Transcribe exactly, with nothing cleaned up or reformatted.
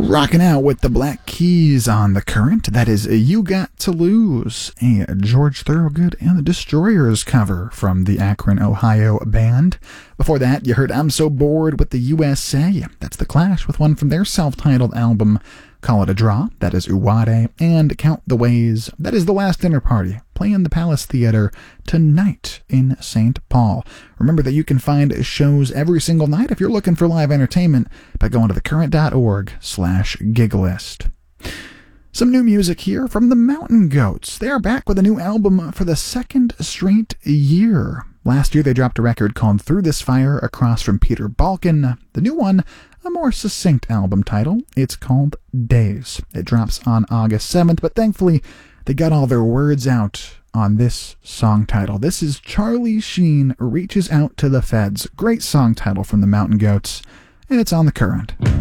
Rocking out with the Black Keys on The Current. That is You Got to Lose, a George Thorogood and the Destroyers cover from the Akron, Ohio band. Before that, you heard I'm So Bored with the U S A. That's The Clash with one from their self-titled album, Call It a Draw. That is Uwade. And Count the Ways. That is The Last Dinner Party, playing the Palace Theater tonight in Saint Paul. Remember that you can find shows every single night if you're looking for live entertainment by going to thecurrent.org slash giglist. Some new music here from the Mountain Goats. They are back with a new album for the second straight year. Last year they dropped a record called Through This Fire across from Peter Balkan. The new one, a more succinct album title. It's called Days. It drops on August seventh, but thankfully they got all their words out on this song title. This is Charlie Sheen Reaches Out to the Feds. Great song title from the Mountain Goats, and it's on The Current.